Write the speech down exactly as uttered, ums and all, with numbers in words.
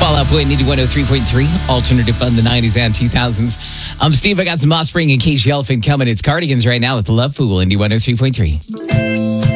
Fall Out Boy, Indy one oh three point three. Alternative fun, the nineties and two thousands. I'm Steve. I got some Offspring and Casey Elephant coming. It's Cardigans right now with the Love Fool, Indy one oh three point three.